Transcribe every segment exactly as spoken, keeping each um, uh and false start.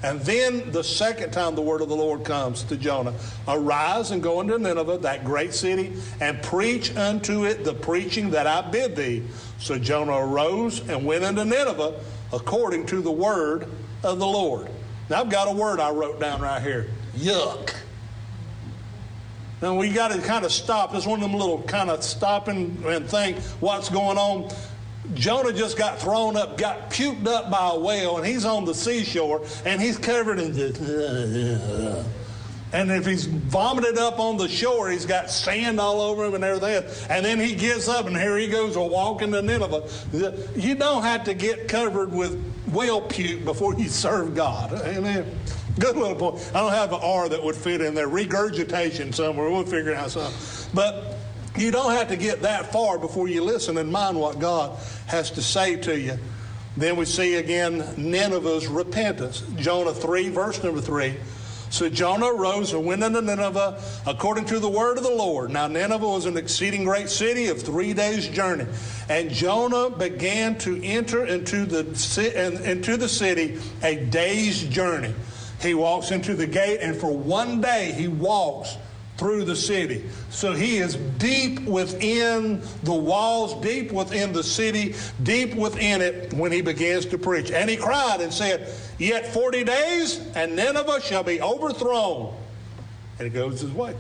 And then the second time the word of the Lord comes to Jonah, arise and go into Nineveh, that great city, and preach unto it the preaching that I bid thee. So Jonah arose and went into Nineveh according to the word of the Lord. Now I've got a word I wrote down right here. Yuck. Now we got to kind of stop. It's one of them little kind of stopping and think what's going on. Jonah just got thrown up, got puked up by a whale, and he's on the seashore, and he's covered in this. And if he's vomited up on the shore, he's got sand all over him and everything. And then he gets up, and here he goes walking to Nineveh. You don't have to get covered with whale puke before you serve God. Amen. Good little point. I don't have an R that would fit in there. Regurgitation somewhere. We'll figure it out something. But you don't have to get that far before you listen and mind what God has to say to you. Then we see again Nineveh's repentance. Jonah three, verse number three. So Jonah arose and went into Nineveh according to the word of the Lord. Now Nineveh was an exceeding great city of three days' journey. And Jonah began to enter into the, into the city a day's journey. He walks into the gate, and for one day he walks through the city. So he is deep within the walls, deep within the city, deep within it when he begins to preach. And he cried and said, yet forty days and Nineveh shall be overthrown. And he goes his way.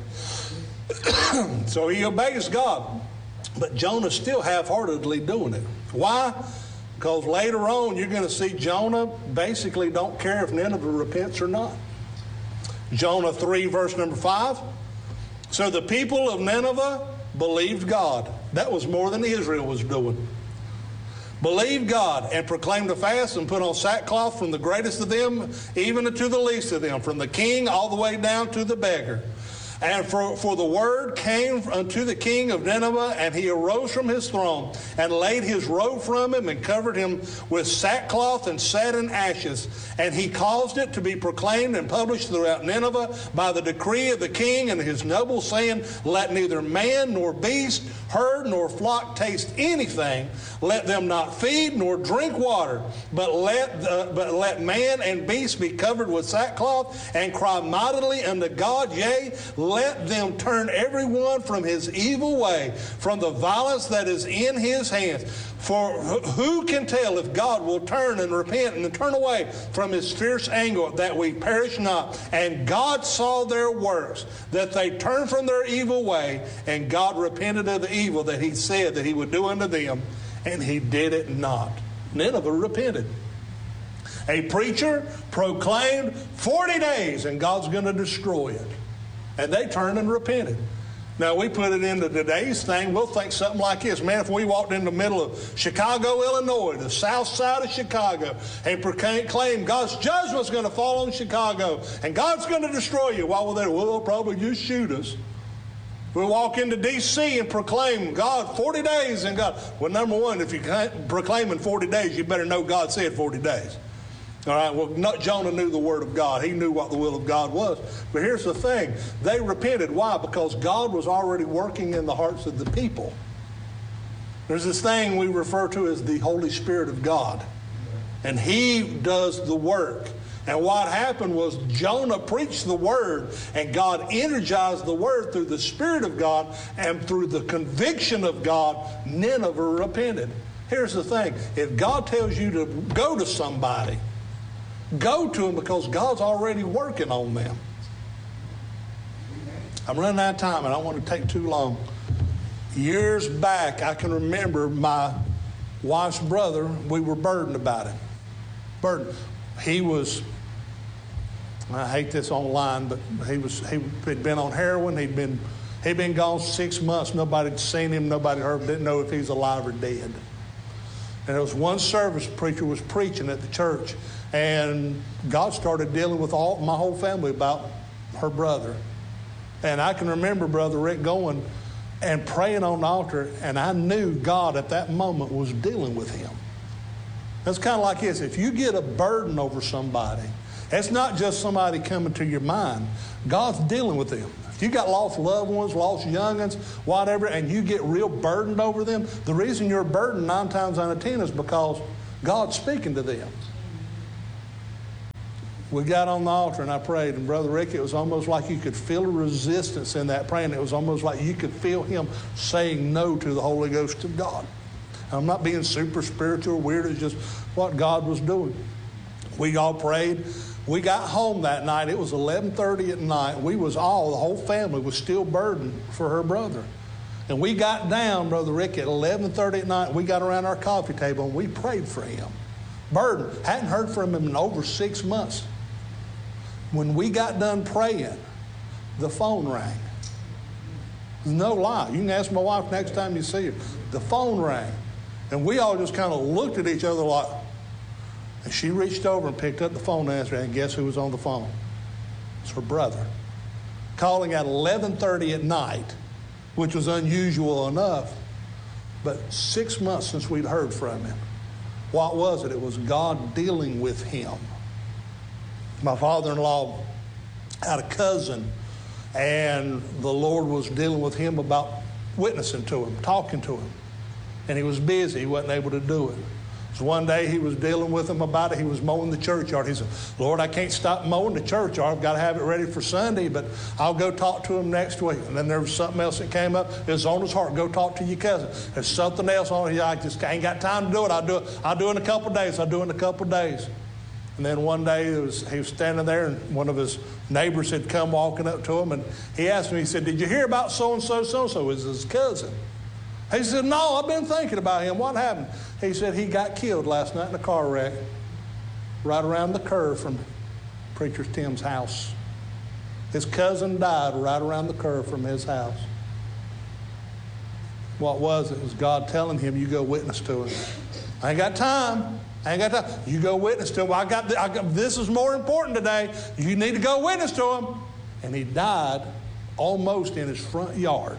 So he obeys God. But Jonah's still half-heartedly doing it. Why? Because later on you're going to see Jonah basically don't care if Nineveh repents or not. Jonah three, verse number five. So the people of Nineveh believed God. That was more than Israel was doing. Believed God and proclaimed a fast and put on sackcloth from the greatest of them even to the least of them, from the king all the way down to the beggar. And for, for the word came unto the king of Nineveh, and he arose from his throne and laid his robe from him and covered him with sackcloth and sat in ashes. And he caused it to be proclaimed and published throughout Nineveh by the decree of the king and his nobles, saying, let neither man nor beast, herd nor flock taste anything. Let them not feed nor drink water, but let, uh, but let man and beast be covered with sackcloth and cry mightily unto God. Yea, let them turn every one from his evil way, from the violence that is in his hands. For who can tell if God will turn and repent and turn away from his fierce anger, that we perish not? And God saw their works, that they turned from their evil way, and God repented of the evil that he said that he would do unto them, and he did it not. Nineveh repented. A preacher proclaimed forty days, and God's going to destroy it. And they turned and repented. Now, we put it into today's thing, we'll think something like this. Man, if we walked in the middle of Chicago, Illinois, the south side of Chicago, and proclaimed God's judgment's going to fall on Chicago, and God's going to destroy you, while we're there, well, they'll probably just shoot us. We walk into D C and proclaim God forty days, and God, well, number one, if you're proclaiming forty days, you better know God said forty days. All right, well, not Jonah knew the word of God. He knew what the will of God was. But here's the thing. They repented. Why? Because God was already working in the hearts of the people. There's this thing we refer to as the Holy Spirit of God. And he does the work. And what happened was Jonah preached the word, and God energized the word through the Spirit of God, and through the conviction of God, Nineveh repented. Here's the thing. If God tells you to go to somebody, go to them, because God's already working on them. I'm running out of time, and I don't want to take too long. Years back, I can remember my wife's brother, we were burdened about him. Burdened. He was, I hate this online, but he was he had been on heroin. He'd been he'd been gone six months. Nobody had seen him. Nobody heard, didn't know if he was alive or dead. And there was one service, the preacher was preaching at the church, and God started dealing with all my whole family about her brother. And I can remember Brother Rick going and praying on the altar, and I knew God at that moment was dealing with him. That's kind of like this. If you get a burden over somebody, it's not just somebody coming to your mind. God's dealing with them. If you got lost loved ones, lost young'uns, whatever, and you get real burdened over them, the reason you're burdened nine times out of ten is because God's speaking to them. we got on the altar and I prayed, and Brother Rick, it was almost like you could feel a resistance in that praying. It was almost like you could feel him saying no to the Holy Ghost of God. I'm not being super spiritual or weird. It's just what God was doing. We all prayed. We got home that night. It was eleven thirty at night. We was all, the whole family was still burdened for her brother. And we got down, Brother Rick, at eleven thirty at night. We got around our coffee table and we prayed for him. Burdened. Hadn't heard from him in over six months. When we got done praying, the phone rang. No lie. You can ask my wife next time you see her. The phone rang. And we all just kind of looked at each other like, and she reached over and picked up the phone and answered, and guess who was on the phone? It's her brother. Calling at eleven thirty at night, which was unusual enough, but six months since we'd heard from him. What was it? It was God dealing with him. My father-in-law had a cousin, and the Lord was dealing with him about witnessing to him, talking to him. And he was busy. He wasn't able to do it. So one day he was dealing with him about it. He was mowing the churchyard. He said, Lord, I can't stop mowing the churchyard. I've got to have it ready for Sunday, but I'll go talk to him next week. And then there was something else that came up. It was on his heart. Go talk to your cousin. There's something else on it. I just ain't got time to do it. I'll do it. I'll do it in a couple of days. I'll do it in a couple of days. And then one day it was, he was standing there, and one of his neighbors had come walking up to him, and he asked me, he said, did you hear about so-and-so, so-and-so? It was his cousin. He said, no, I've been thinking about him. What happened? He said he got killed last night in a car wreck right around the curve from Preacher Tim's house. His cousin died right around the curve from his house. What was it? It was God telling him, you go witness to him. I ain't got time. I ain't got time. You go witness to him. I got, the, I got this is more important today. You need to go witness to him. And he died almost in his front yard.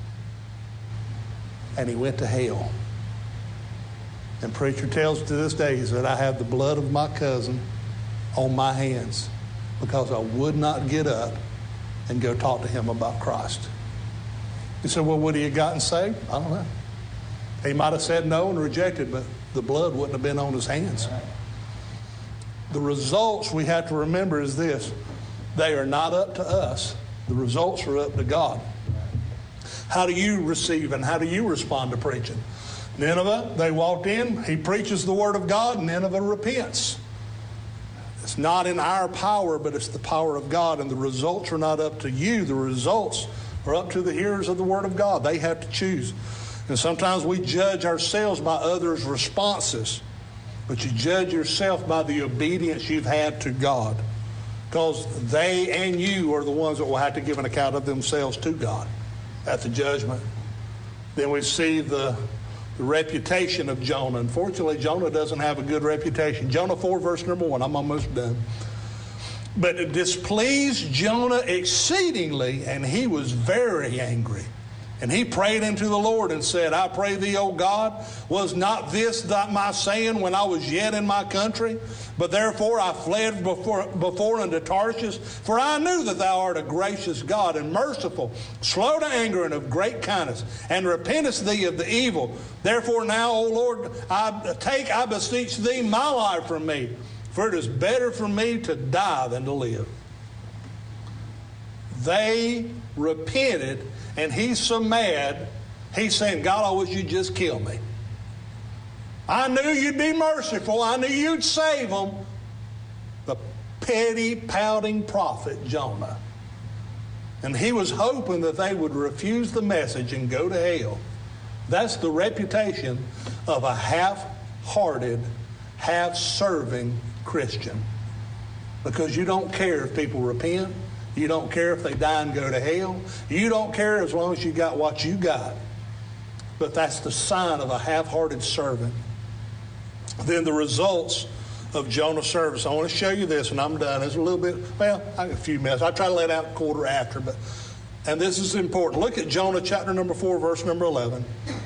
And he went to hell. And preacher tells to this day, he said, I have the blood of my cousin on my hands because I would not get up and go talk to him about Christ. He said, well, would he have gotten saved? I don't know. He might have said no and rejected, but the blood wouldn't have been on his hands. The results we have to remember is this. They are not up to us. The results are up to God. How do you receive and how do you respond to preaching? Nineveh, they walked in, he preaches the word of God, and Nineveh repents. It's not in our power, but it's the power of God, and the results are not up to you. The results are up to the hearers of the word of God. They have to choose. And sometimes we judge ourselves by others' responses, but you judge yourself by the obedience you've had to God, because they and you are the ones that will have to give an account of themselves to God at the judgment. Then we see the, the reputation of Jonah. Unfortunately, Jonah doesn't have a good reputation. Jonah four, verse number one. I'm almost done. But it displeased Jonah exceedingly, and he was very angry. And he prayed unto the Lord and said, I pray thee, O God, was not this that my saying when I was yet in my country? But therefore I fled before, before unto Tarshish, for I knew that thou art a gracious God and merciful, slow to anger and of great kindness, and repentest thee of the evil. Therefore now, O Lord, I take, I beseech thee, my life from me, for it is better for me to die than to live. They repented. And he's so mad, he's saying, God, I wish you'd just kill me. I knew you'd be merciful. I knew you'd save them. The petty, pouting prophet Jonah. And he was hoping that they would refuse the message and go to hell. That's the reputation of a half-hearted, half-serving Christian. Because you don't care if people repent. You don't care if they die and go to hell. You don't care as long as you got what you got. But that's the sign of a half-hearted servant. Then the results of Jonah's service. I want to show you this, and I'm done. It's a little bit, well, I got a few minutes. I try to let out a quarter after, but, and this is important. Look at Jonah chapter number four, verse number eleven.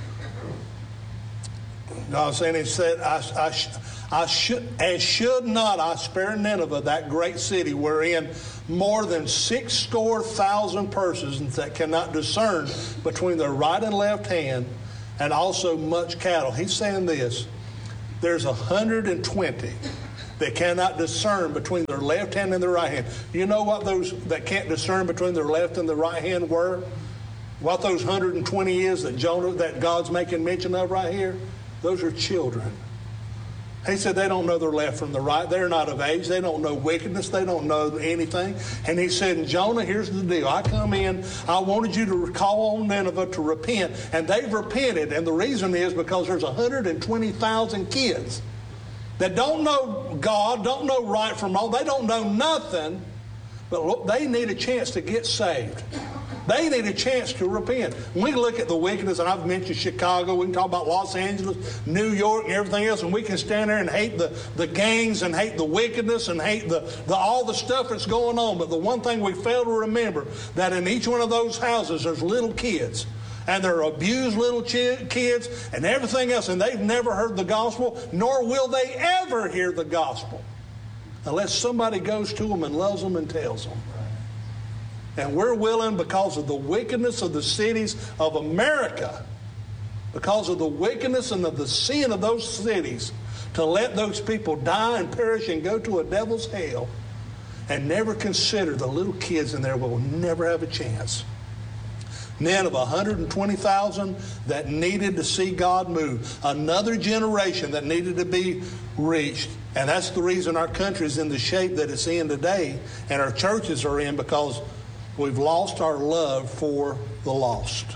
God saying, he said, I, I, I should, and should not I spare Nineveh, that great city, wherein more than six score thousand persons that cannot discern between their right and left hand, and also much cattle. He's saying this, there's one hundred twenty that cannot discern between their left hand and their right hand. You know what those that can't discern between their left and their right hand were? What those one hundred twenty is that Jonah, that God's making mention of right here? Those are children. He said they don't know their left from the right. They're not of age. They don't know wickedness. They don't know anything. And he said, Jonah, here's the deal. I come in. I wanted you to call on Nineveh to repent. And they've repented. And the reason is because there's one hundred twenty thousand kids that don't know God, don't know right from wrong. They don't know nothing. But look, they need a chance to get saved. They need a chance to repent. When we look at the wickedness, and I've mentioned Chicago, we can talk about Los Angeles, New York, and everything else, and we can stand there and hate the, the gangs and hate the wickedness and hate the, the all the stuff that's going on. But the one thing we fail to remember, that in each one of those houses there's little kids. And they're abused little ch- kids and everything else, and they've never heard the gospel, nor will they ever hear the gospel unless somebody goes to them and loves them and tells them. And we're willing, because of the wickedness of the cities of America, because of the wickedness and of the sin of those cities, to let those people die and perish and go to a devil's hell, and never consider the little kids in there will never have a chance. Men of one hundred twenty thousand that needed to see God move. Another generation that needed to be reached. And that's the reason our country is in the shape that it's in today, and our churches are in, because we've lost our love for the lost.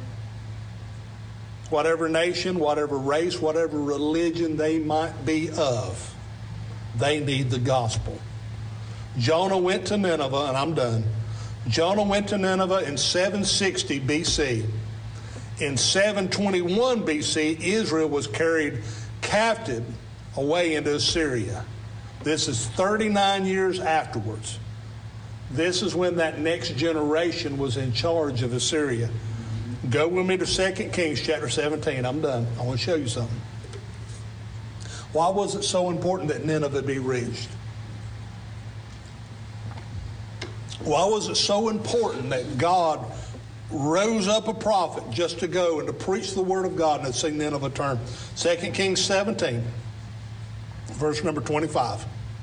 Whatever nation, whatever race, whatever religion they might be of, they need the gospel. Jonah went to Nineveh, and I'm done. Jonah went to Nineveh in seven sixty B C. In seven twenty-one B C, Israel was carried captive away into Assyria. This is thirty-nine years afterwards. This is when that next generation was in charge of Assyria. Go with me to Second Kings chapter seventeen. I'm done. I want to show you something. Why was it so important that Nineveh be reached? Why was it so important that God rose up a prophet just to go and to preach the word of God and to see Nineveh turn? Second Kings seventeen, verse number twenty-five.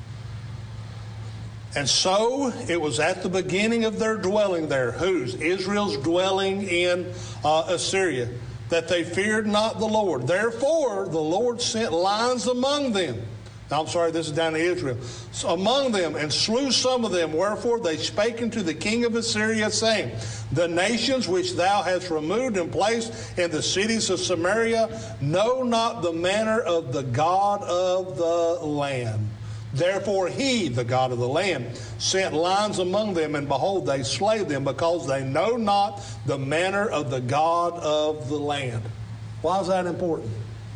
And so it was at the beginning of their dwelling there, whose? Israel's dwelling in uh, Assyria, that they feared not the Lord. Therefore the Lord sent lions among them. Now, I'm sorry, this is down to Israel. So among them, and slew some of them. Wherefore they spake unto the king of Assyria, saying, the nations which thou hast removed and placed in the cities of Samaria know not the manner of the God of the land. Therefore he, the God of the land, sent lions among them, and behold, they slay them, because they know not the manner of the God of the land. Why is that important?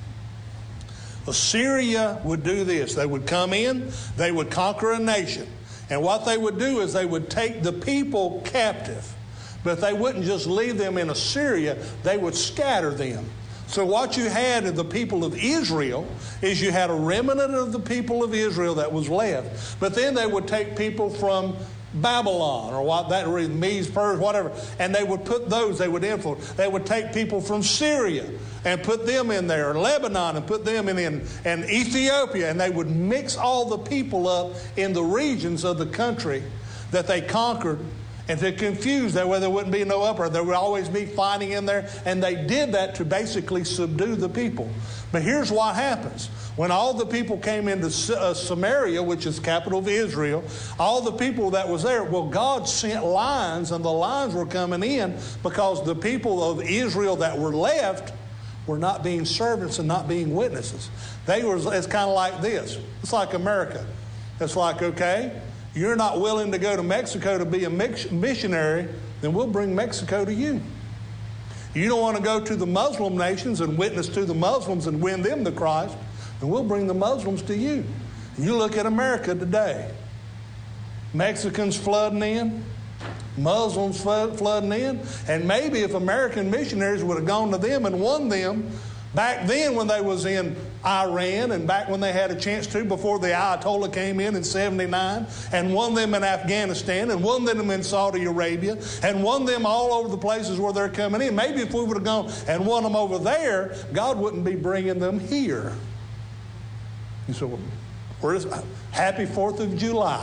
Assyria would do this. They would come in, they would conquer a nation. And what they would do is they would take the people captive. But they wouldn't just leave them in Assyria, they would scatter them. So what you had in the people of Israel is you had a remnant of the people of Israel that was left. But then they would take people from Babylon, or what that Medes, Persia, whatever, and they would put those, they would influence. They would take people from Syria and put them in there, and Lebanon and put them in, in, and Ethiopia, and they would mix all the people up in the regions of the country that they conquered, and to confuse that way there wouldn't be no uproar. There would always be fighting in there, and they did that to basically subdue the people. But here's what happens. When all the people came into uh, Samaria, which is the capital of Israel, all the people that was there, well, God sent lions, and the lions were coming in because the people of Israel that were left were not being servants and not being witnesses. They were, it's kind of like this. It's like America. It's like, okay, you're not willing to go to Mexico to be a missionary, then we'll bring Mexico to you. You don't want to go to the Muslim nations and witness to the Muslims and win them to Christ, then we'll bring the Muslims to you. You look at America today. Mexicans flooding in, Muslims flooding in, and maybe if American missionaries would have gone to them and won them back then when they was in Iran, and back when they had a chance to before the Ayatollah came in in seventy-nine, and won them in Afghanistan, and won them in Saudi Arabia, and won them all over the places where they're coming in. Maybe if we would have gone and won them over there, God wouldn't be bringing them here. You say, well, We're just, happy fourth of July.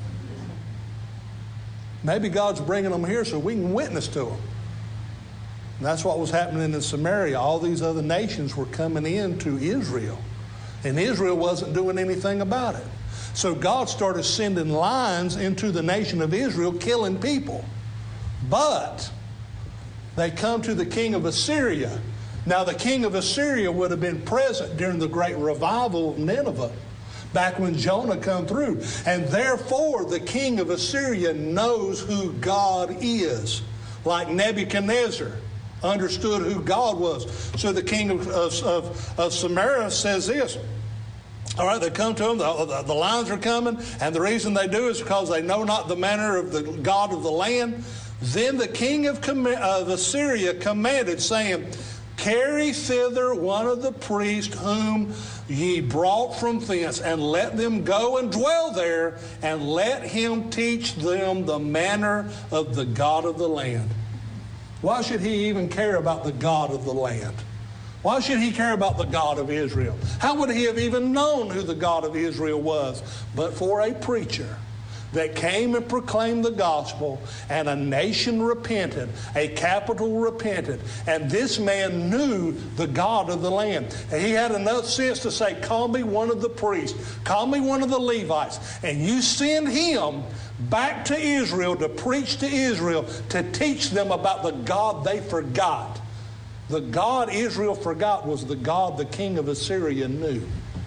Maybe God's bringing them here so we can witness to them. And that's what was happening in Samaria. All these other nations were coming into Israel. And Israel wasn't doing anything about it. So God started sending lions into the nation of Israel, killing people. But they come to the king of Assyria. Now the king of Assyria would have been present during the great revival of Nineveh, back when Jonah come through. And therefore the king of Assyria knows who God is, like Nebuchadnezzar understood who God was. So the king of, of, of Samaria says this. All right, they come to him, the, the, the lions are coming, and the reason they do is because they know not the manner of the God of the land. Then the king of, of Assyria commanded, saying, carry thither one of the priests whom ye brought from thence, and let them go and dwell there, and let him teach them the manner of the God of the land. Why should he even care about the God of the land? Why should he care about the God of Israel? How would he have even known who the God of Israel was? But for a preacher that came and proclaimed the gospel, and a nation repented, a capital repented, and this man knew the God of the land. And he had enough sense to say, call me one of the priests, call me one of the Levites, and you send him back to Israel to preach to Israel, to teach them about the God they forgot. The God Israel forgot was the God the king of Assyria knew.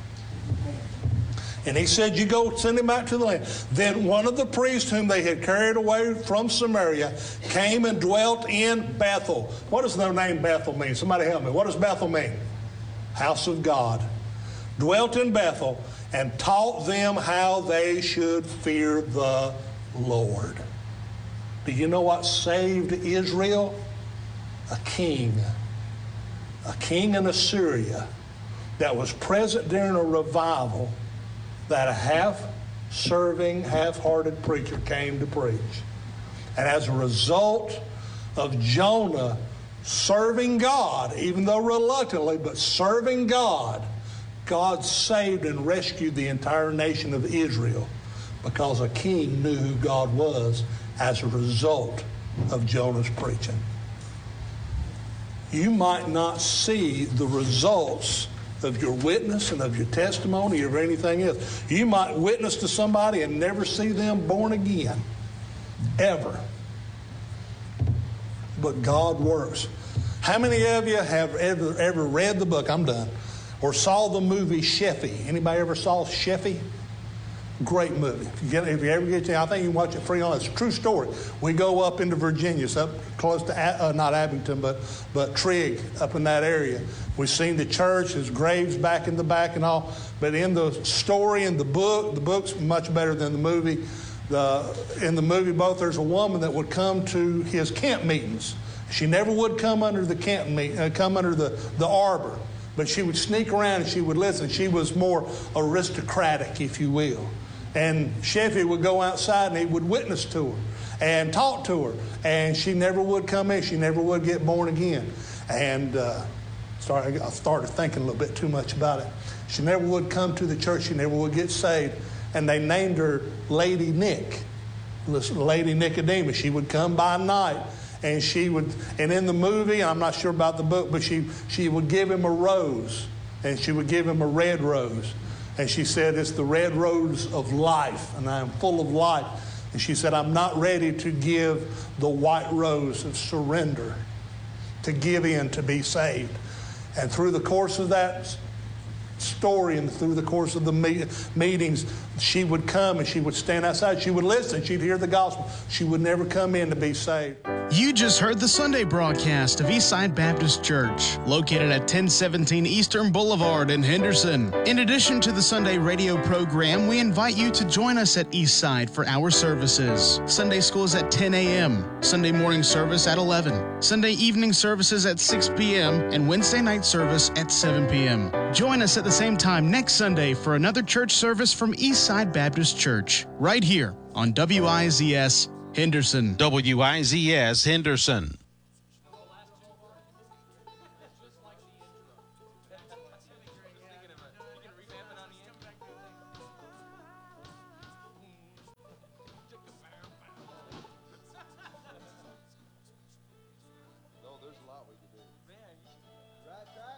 And he said, you go send him back to the land. Then one of the priests whom they had carried away from Samaria came and dwelt in Bethel. What does the name Bethel mean? Somebody help me. What does Bethel mean? House of God. Dwelt in Bethel and taught them how they should fear the Lord. Do you know what saved Israel? A king. A king in Assyria that was present during a revival, that a half-serving, half-hearted preacher came to preach. And as a result of Jonah serving God, even though reluctantly, but serving God, God saved and rescued the entire nation of Israel, because a king knew who God was as a result of Jonah's preaching. You might not see the results of your witness and of your testimony or anything else. You might witness to somebody and never see them born again, ever. But God works. How many of you have ever, ever read the book, I'm done, or saw the movie Sheffy? Anybody ever saw Sheffy? Great movie. If you, get, if you ever get to, I think you can watch it free on. It's a true story. We go up into Virginia, it's up close to, uh, not Abington, but, but Trigg, up in that area. We've seen the church, there's graves back in the back and all. But in the story, in the book, the book's much better than the movie. The, in the movie, both, there's a woman that would come to his camp meetings. She never would come under the camp meet, uh, come under the, the arbor. But she would sneak around and she would listen. She was more aristocratic, if you will. And Sheffy would go outside and he would witness to her and talk to her. And she never would come in. She never would get born again. And uh, started, I started thinking a little bit too much about it. She never would come to the church. She never would get saved. And they named her Lady Nick, Lady Nicodemus. She would come by night. And she would, and in the movie, I'm not sure about the book, but she, she would give him a rose. And she would give him a red rose. And she said, it's the red rose of life, and I am full of life. And she said, I'm not ready to give the white rose of surrender, to give in, to be saved. And through the course of that story and through the course of the meet- meetings, she would come and she would stand outside. She would listen. She'd hear the gospel. She would never come in to be saved. You just heard the Sunday broadcast of Eastside Baptist Church, located at ten seventeen Eastern Boulevard in Henderson. In addition to the Sunday radio program, we invite you to join us at Eastside for our services. Sunday school is at ten a.m., Sunday morning service at eleven, Sunday evening services at six p.m., and Wednesday night service at seven p.m. Join us at the same time next Sunday for another church service from Eastside Baptist Church, right here on W I Z S Henderson. W I Z S Henderson.